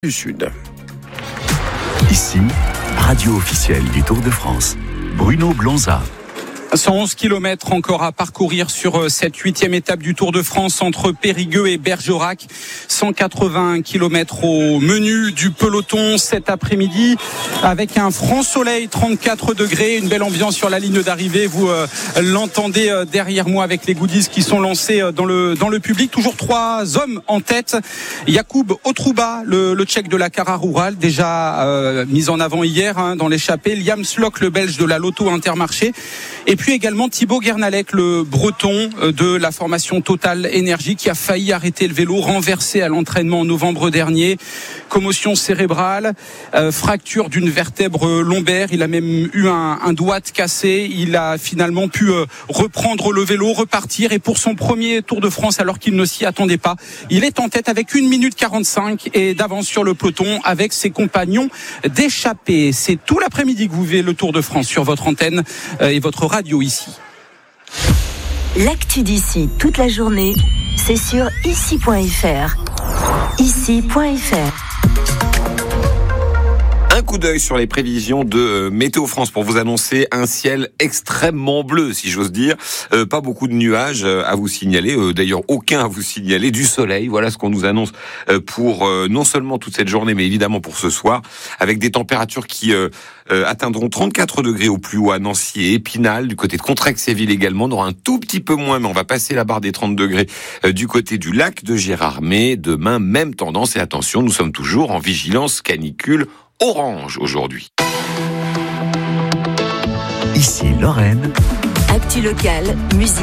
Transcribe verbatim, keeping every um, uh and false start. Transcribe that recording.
du Sud. Ici, radio officielle du Tour de France. Bruno Blonza. cent onze kilomètres encore à parcourir sur cette huitième étape du Tour de France entre Périgueux et Bergerac. cent quatre-vingts kilomètres au menu du peloton cet après-midi avec un franc soleil, trente-quatre degrés, une belle ambiance sur la ligne d'arrivée. Vous euh, l'entendez euh, derrière moi avec les goodies qui sont lancés euh, dans le dans le public. Toujours trois hommes en tête. Jakub Otruba, le, le Tchèque de la Cara Rural, déjà euh, mis en avant hier hein, dans l'échappée. Liam Slock, le Belge de la Lotto Intermarché. Et puis également Thibaut Guernalec, le Breton de la formation Total Énergie, qui a failli arrêter le vélo, renversé à l'entraînement en novembre dernier. Commotion cérébrale, euh, fracture d'une vertèbre lombaire. Il a même eu un, un doigt cassé. Il a finalement pu euh, reprendre le vélo, repartir. Et pour son premier Tour de France, alors qu'il ne s'y attendait pas, il est en tête avec une minute quarante-cinq et d'avance sur le peloton avec ses compagnons d'échappée. C'est tout l'après-midi que vous vivez le Tour de France sur votre antenne euh, et votre radio ici. L'actu d'ici toute la journée, c'est sur ici point f r. ici point f r. Un coup d'œil sur les prévisions de Météo France pour vous annoncer un ciel extrêmement bleu, si j'ose dire. Euh, pas beaucoup de nuages à vous signaler, euh, d'ailleurs aucun à vous signaler, du soleil. Voilà ce qu'on nous annonce pour euh, non seulement toute cette journée, mais évidemment pour ce soir, avec des températures qui euh, euh, atteindront trente-quatre degrés au plus haut à Nancy et Épinal, du côté de Contrexéville également. On aura un tout petit peu moins, mais on va passer la barre des trente degrés euh, du côté du lac de Gérardmer. Demain, même tendance, et attention, nous sommes toujours en vigilance canicule orange aujourd'hui. Ici Lorraine. Actu locale, musique.